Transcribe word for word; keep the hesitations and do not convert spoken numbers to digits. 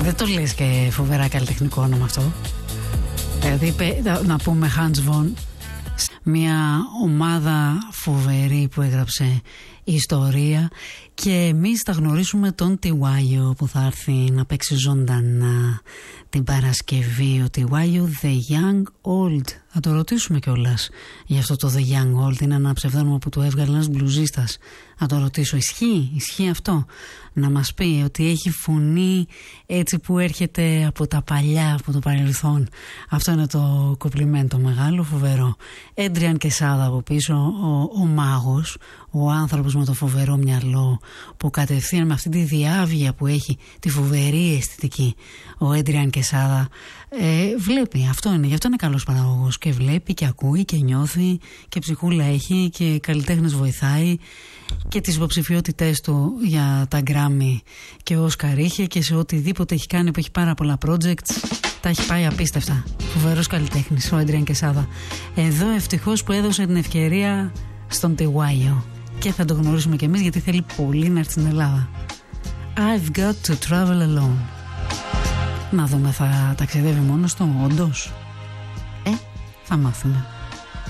Δεν το λες και φοβερά καλλιτεχνικό όνομα αυτό. Δηλαδή να πούμε Hans Von, μια ομάδα φοβερή που έγραψε ιστορία, και εμείς θα γνωρίσουμε τον Τιουάγιο που θα έρθει να παίξει ζωντανά την Παρασκευή. Ο Τιουάγιο The Young Old. Θα το ρωτήσουμε κιόλας για αυτό το The Young Old. Είναι ένα ψευδόνυμο που του έβγαλε ένας μπλουζίστας. Θα το ρωτήσω, ισχύει, ισχύει αυτό? Να μας πει ότι έχει φωνή έτσι που έρχεται από τα παλιά, από το παρελθόν. Αυτό είναι το κομπλιμέντο μεγάλο, φοβερό. Έντριαν Κεσάδα από πίσω, ο, ο μάγος, ο άνθρωπος με το φοβερό μυαλό, που κατευθείαν με αυτή τη διάβγεια που έχει, τη φοβερή αισθητική, ο Έντριαν Κεσάδα ε, βλέπει, αυτό είναι, γι' αυτό είναι καλός παραγωγός, και βλέπει και ακούει και νιώθει και ψυχούλα έχει και καλλιτέχνες βοηθάει, και τις υποψηφιότητές του για τα Γκράμι και Όσκαρ είχε, και σε οτιδήποτε έχει κάνει που έχει πάρα πολλά projects τα έχει πάει απίστευτα. Φοβερός καλλιτέχνης ο Έντριαν Κεσάδα. Εδώ ευτυχώς που έδωσε την ευκαιρία στον Τιουάγιο, και θα το γνωρίσουμε κι εμείς, γιατί θέλει πολύ να έρθει στην Ελλάδα. I've got to travel alone. Να δούμε, θα ταξιδεύει μόνος του όντως? Ε, θα μάθουμε.